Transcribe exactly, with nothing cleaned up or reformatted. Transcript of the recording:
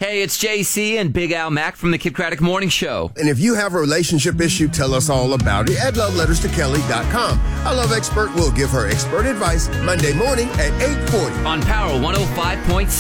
Hey, it's J C and Big Al Mack from the Kid Craddock Morning Show. And if you have a relationship issue, tell us all about it at love letters to kelly dot com. Our love expert will give her expert advice Monday morning at eight forty. On Power one oh five point six.